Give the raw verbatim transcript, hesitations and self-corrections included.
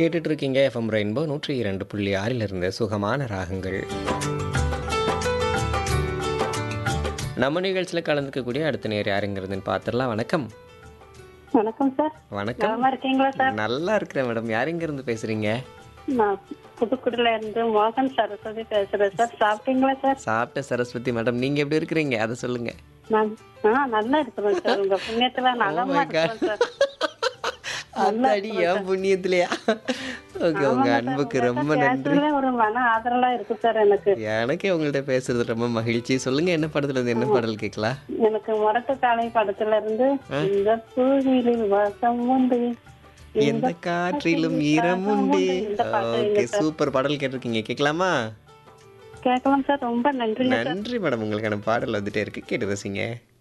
கேட்டுட்டு இருக்கீங்க FM rainbow நூற்றி இரண்டு புள்ளி ஆறில் இருந்து சுகமான ராகங்கள். நம்ம நிகழ்ச்சியில் கலந்துக்கக்கூடிய அடுத்த நேர் யாருங்கிறதுன்னு பார்த்துடலாம். வணக்கம். வணக்கம் சார். வணக்கம். நலமா இருக்கீங்களா சார்? நல்லா இருக்கிறேன் மேடம். யாருங்கிருந்து பேசுறீங்க? நான் புதுக்குடில இருந்து மோகன் சரஸ்வதி பேசுறேன் சார். சாப்பிட்டீங்களா சார்? சாப்பிட்ட சரஸ்வதி மேடம். நீங்க எப்படி இருக்கிறீங்க அதை சொல்லுங்க. நான் ஆ நல்லா இருக்கிறேன் சார். உங்க புண்ணியத்துல நலமா இருக்கிறேன் சார். அடி என் புண்ணியத்திலையா? ஓகே, உங்க அன்புக்கு ரொம்ப நன்றி. ஒரு மன ஆதரவா இருக்கு சார் எனக்கு. எனக்கே உங்கள்ட்ட பேசுறது ரொம்ப மகிழ்ச்சி. சொல்லுங்க, என்ன படத்துல இருந்து என்ன பாடல் கேட்கலாம்? எனக்கு முரட்டு காலை படத்துல இருந்து இந்த பூவிலில் வாசம் உண்டு எந்த காற்றிலும் ஈரம் உண்டு. ஓகே, சூப்பர் பாடல் கேட்டிருக்கீங்க. கேட்கலாமா? கேட்கலாம் சார். ரொம்ப நன்றி. நன்றி மேடம். உங்களுக்கான பாடல் வந்துட்டே இருக்கு, கேட்டு ரசிங்க.